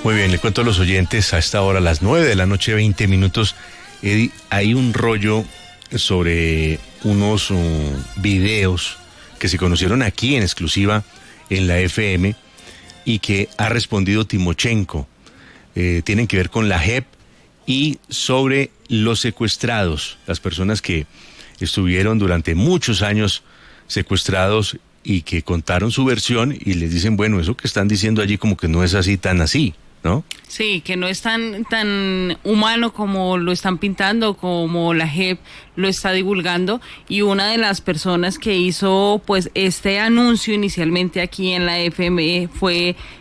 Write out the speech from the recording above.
Muy bien, le cuento a los oyentes a esta hora, a las 9 de la noche, 20 minutos, hay un rollo sobre unos videos que se conocieron aquí en exclusiva en la FM y que ha respondido Timochenko. Tienen que ver con la JEP y sobre los secuestrados, las personas que estuvieron durante muchos años secuestrados y que contaron su versión y les dicen, bueno, eso que están diciendo allí como que no es así tan así, ¿no? Sí, que no es tan humano como lo están pintando, como la JEP lo está divulgando. Y una de las personas que hizo pues este anuncio inicialmente aquí en la FM fue